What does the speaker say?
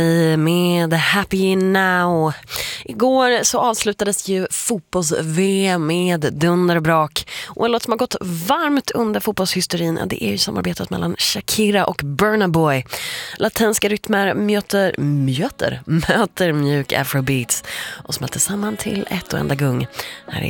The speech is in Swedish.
Med Happy Now. Igår så avslutades ju fotbolls-VM med dunder och brak. Och en låt som har gått varmt under fotbollshysterin, det är ju samarbetet mellan Shakira och Burna Boy. Latinska rytmer möter mjuk afrobeats och smälter samman till ett och enda gung. Här